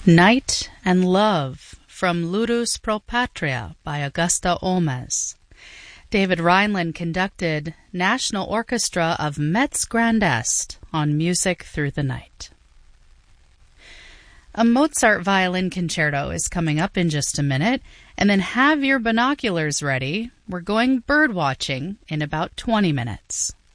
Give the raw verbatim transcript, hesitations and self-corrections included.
Night and Love from Ludus Pro Patria by Augusta Olmes. David Rhineland conducted National Orchestra of Metz Grand Est on Music Through the Night. A Mozart violin concerto is coming up in just a minute, and then have your binoculars ready. We're going bird watching in about twenty minutes.